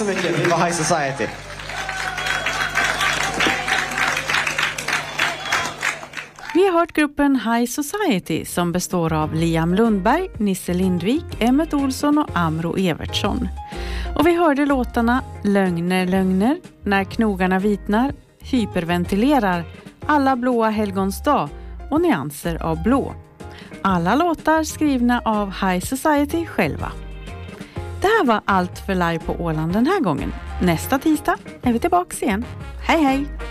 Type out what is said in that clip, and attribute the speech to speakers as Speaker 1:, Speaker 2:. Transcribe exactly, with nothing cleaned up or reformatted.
Speaker 1: så mycket. Vi var High Society.
Speaker 2: Vi har hört gruppen High Society som består av Liam Lundberg, Nisse Lindvik, Emmet Olsson och Amro Evertsson. Och vi hörde låtarna Lögner, lögner, När knogarna vitnar, Hyperventilerar, Alla blåa helgons dag och Nyanser av blå. Alla låtar skrivna av High Society själva. Det här var allt för Live på Åland den här gången. Nästa tisdag är vi tillbaka igen. Hej hej!